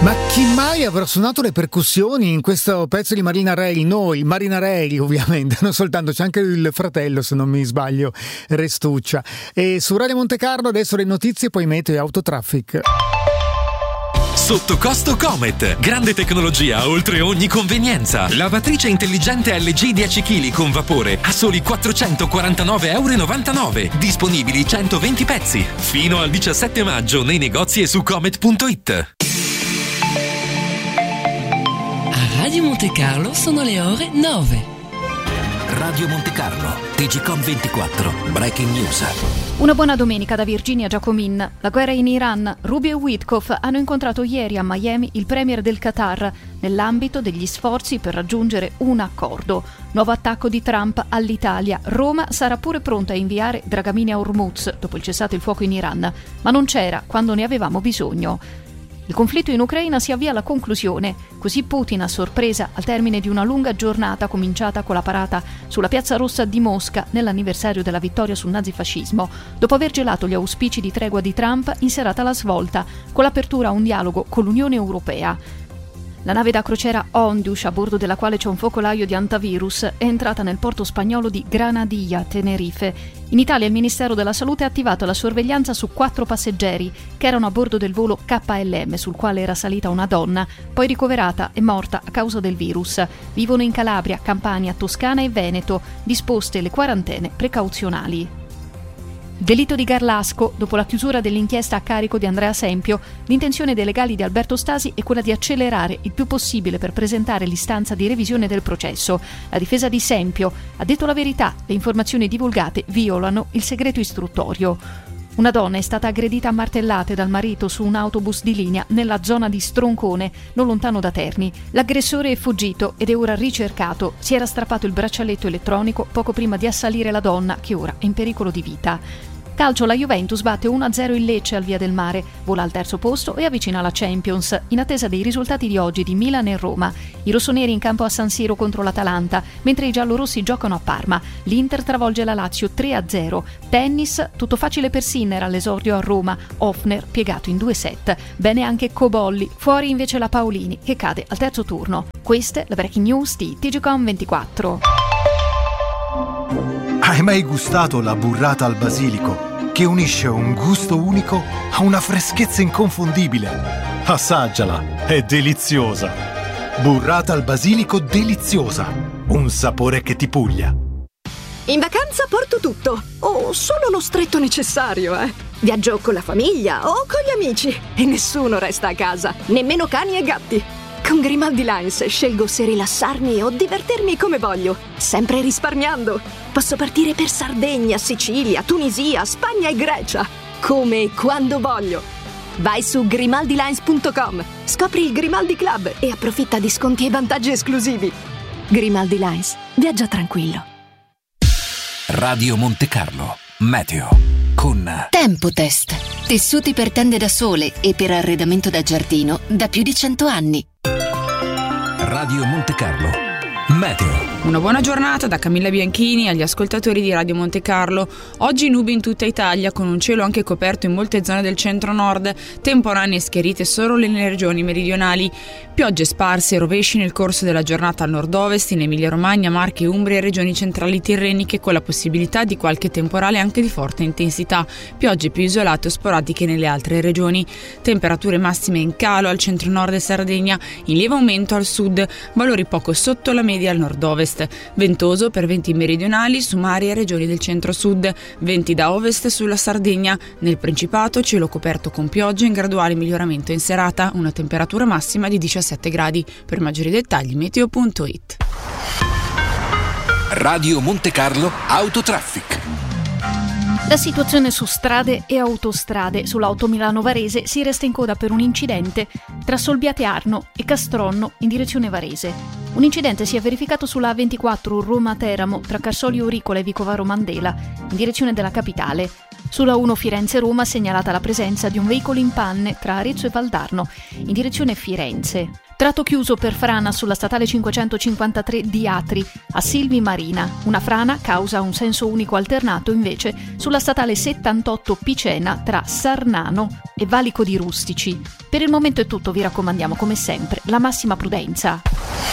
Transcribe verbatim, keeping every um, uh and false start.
Ma chi mai avrà suonato le percussioni in questo pezzo di Marinarelli? Noi, Marinarelli ovviamente, non soltanto, c'è anche il fratello, se non mi sbaglio, Restuccia. E su Radio Monte Carlo adesso le notizie, poi meteo e autotraffic. Sotto costo Comet, grande tecnologia oltre ogni convenienza. Lavatrice intelligente L G dieci chilogrammi con vapore a soli quattrocentoquarantanove virgola novantanove euro. Disponibili centoventi pezzi. Fino al diciassette maggio nei negozi e su comet punto it. Radio Monte Carlo sono le ore nove. Radio Monte Carlo, T G Com ventiquattro, Breaking News. Una buona domenica da Virginia Giacomin. La guerra in Iran. Rubio e Witkoff hanno incontrato ieri a Miami il premier del Qatar nell'ambito degli sforzi per raggiungere un accordo. Nuovo attacco di Trump all'Italia. Roma sarà pure pronta a inviare dragamine a Hormuz dopo il cessato il fuoco in Iran, ma non c'era quando ne avevamo bisogno. Il conflitto in Ucraina si avvia alla conclusione, così Putin a sorpresa al termine di una lunga giornata cominciata con la parata sulla Piazza Rossa di Mosca nell'anniversario della vittoria sul nazifascismo, dopo aver gelato gli auspici di tregua di Trump in serata alla svolta con l'apertura a un dialogo con l'Unione Europea. La nave da crociera Ondius, a bordo della quale c'è un focolaio di antivirus, è entrata nel porto spagnolo di Granadilla, Tenerife. In Italia il Ministero della Salute ha attivato la sorveglianza su quattro passeggeri che erano a bordo del volo K L M sul quale era salita una donna, poi ricoverata e morta a causa del virus. Vivono in Calabria, Campania, Toscana e Veneto, disposte le quarantene precauzionali. Delitto di Garlasco. Dopo la chiusura dell'inchiesta a carico di Andrea Sempio, l'intenzione dei legali di Alberto Stasi è quella di accelerare il più possibile per presentare l'istanza di revisione del processo. La difesa di Sempio ha detto la verità: le informazioni divulgate violano il segreto istruttorio. Una donna è stata aggredita a martellate dal marito su un autobus di linea nella zona di Stroncone, non lontano da Terni. L'aggressore è fuggito ed è ora ricercato. Si era strappato il braccialetto elettronico poco prima di assalire la donna, che ora è in pericolo di vita. Calcio, la Juventus batte uno a zero il Lecce al Via del Mare, vola al terzo posto e avvicina la Champions, in attesa dei risultati di oggi di Milan e Roma. I rossoneri in campo a San Siro contro l'Atalanta, mentre i giallorossi giocano a Parma. L'Inter travolge la Lazio tre a zero. Tennis, tutto facile per Sinner all'esordio a Roma, Hofner piegato in due set. Bene anche Cobolli, fuori invece la Paolini, che cade al terzo turno. Queste le breaking news di T G Com ventiquattro. Hai mai gustato la burrata al basilico, che unisce un gusto unico a una freschezza inconfondibile? Assaggiala, è deliziosa. Burrata al basilico deliziosa, un sapore che ti puglia. In vacanza porto tutto, o solo lo stretto necessario, eh. Viaggio con la famiglia o con gli amici e nessuno resta a casa, nemmeno cani e gatti. Con Grimaldi Lines scelgo se rilassarmi o divertirmi come voglio, sempre risparmiando. Posso partire per Sardegna, Sicilia, Tunisia, Spagna e Grecia, come e quando voglio. Vai su grimaldi lines punto com, scopri il Grimaldi Club e approfitta di sconti e vantaggi esclusivi. Grimaldi Lines, viaggia tranquillo. Radio Monte Carlo, meteo con Tempotest. Tessuti per tende da sole e per arredamento da giardino da più di cento anni. Radio Monte Carlo, meteo. Una buona giornata da Camilla Bianchini agli ascoltatori di Radio Monte Carlo. Oggi nubi in tutta Italia, con un cielo anche coperto in molte zone del centro-nord, temporanee schierite solo nelle regioni meridionali. Piogge sparse e rovesci nel corso della giornata al nord-ovest, in Emilia-Romagna, Marche e Umbria e regioni centrali tirreniche, con la possibilità di qualche temporale anche di forte intensità. Piogge più isolate o sporadiche nelle altre regioni. Temperature massime in calo al centro-nord e Sardegna, in lieve aumento al sud, valori poco sotto la media al nord-ovest. Ventoso per venti meridionali su mari e regioni del centro-sud, venti da ovest sulla Sardegna. Nel Principato cielo coperto con piogge in graduale miglioramento in serata, una temperatura massima di diciassette gradi. Per maggiori dettagli meteo punto it. Radio Monte Carlo Autotraffic. La situazione su strade e autostrade. Sull'auto Milano-Varese si resta in coda per un incidente tra Solbiate Arno e Castronno in direzione Varese. Un incidente si è verificato sulla A ventiquattro Roma-Teramo tra Carsolio Auricola e Vicovaro Mandela in direzione della capitale. Sulla uno Firenze-Roma segnalata la presenza di un veicolo in panne tra Arezzo e Valdarno in direzione Firenze. Tratto chiuso per frana sulla statale cinquecentocinquantatré di Atri, a Silvi Marina. Una frana causa un senso unico alternato invece sulla statale settantotto Picena tra Sarnano e Valico di Rustici. Per il momento è tutto, vi raccomandiamo come sempre la massima prudenza.